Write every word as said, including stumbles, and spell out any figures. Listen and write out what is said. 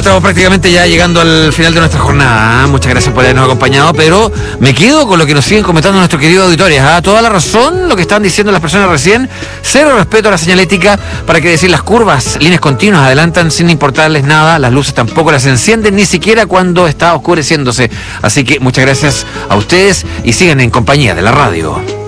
estamos prácticamente ya llegando al final de nuestra jornada. ¿eh? Muchas gracias por habernos acompañado, pero me quedo con lo que nos siguen comentando nuestros queridos auditores. ¿eh? Toda la razón, lo que estaban diciendo las personas recién. Cero respeto a la señalética, para que decir las curvas, líneas continuas adelantan sin importarles nada. Las luces tampoco las encienden, ni siquiera cuando está oscureciéndose. Así que muchas gracias a ustedes y sigan en compañía de la radio.